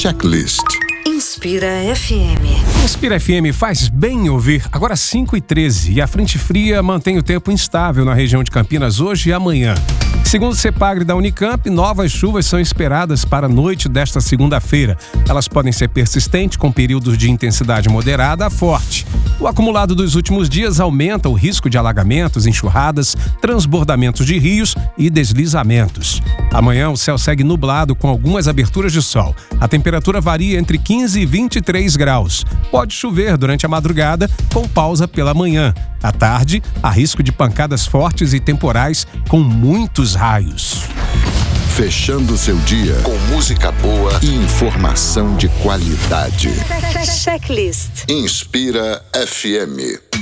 Checklist. Inspira FM. Inspira FM faz bem ouvir. Agora 5h13 e a frente fria mantém o tempo instável na região de Campinas hoje e amanhã. Segundo o CEPAGRE da Unicamp, novas chuvas são esperadas para a noite desta segunda-feira. Elas podem ser persistentes, com períodos de intensidade moderada a forte. O acumulado dos últimos dias aumenta o risco de alagamentos, enxurradas, transbordamentos de rios e deslizamentos. Amanhã o céu segue nublado com algumas aberturas de sol. A temperatura varia entre 15 e 23 graus. Pode chover durante a madrugada, com pausa pela manhã. À tarde, há risco de pancadas fortes e temporais com muitos raios. Fechando seu dia com música boa e informação de qualidade. Checklist. Inspira FM.